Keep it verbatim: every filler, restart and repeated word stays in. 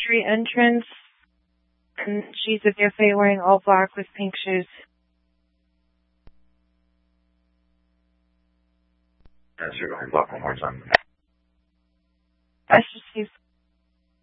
street entrance. And she's a cafe wearing all black with pink shoes. That's your block one more time. That's just